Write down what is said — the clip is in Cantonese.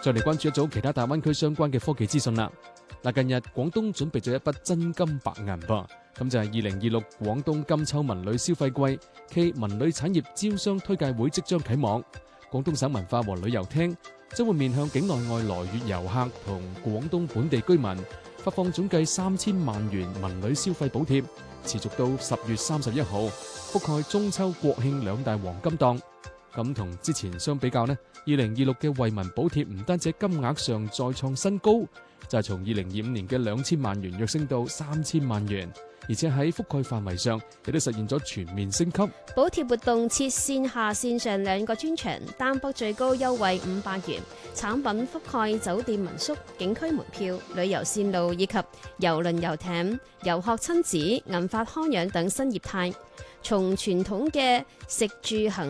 再嚟關注一組其他大灣區相關嘅科技資訊啦。嗱，近日廣東準備咗一筆真金白銀噃，咁就係2026廣東金秋文旅消費季暨文旅產業招商推介會即將啟幕。廣東省文化和旅遊廳將會面向境內外來粵遊客同廣東本地居民發放總計3000萬元文旅消費補貼，持續到10月31號，覆蓋中秋國慶兩大黃金檔。咁同之前相比較呢，2026嘅惠民補貼唔單止金額上再創新高，就係從2025年嘅2000萬元躍升到3000萬元，而且喺覆蓋範圍上亦都實現咗全面升級。 補貼活動設線下線上兩個專場，單筆最高優惠500元，產品覆蓋酒店民宿、景區門票、旅遊線路以及郵輪遊艇、遊學親子、銀髮康養等新業態。從傳統嘅食住行